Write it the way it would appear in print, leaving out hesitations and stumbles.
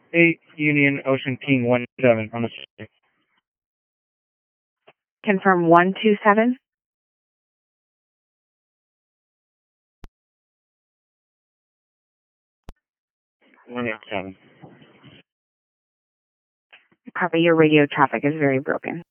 8 Union Ocean King 17 on the street. Confirm 127. Copy, your radio traffic is very broken.